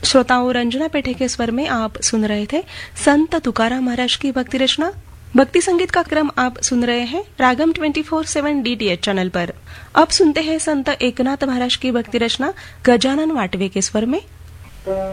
श्रोताओं, रंजना पेठे के स्वर में आप सुन रहे थे संत तुकाराम महाराज की भक्ति रचना। भक्ति संगीत का क्रम आप सुन रहे हैं रागम 24/7 DTH चैनल पर। अब सुनते हैं संत एकनाथ महाराज की भक्ति रचना गजानन वाटवे के स्वर में।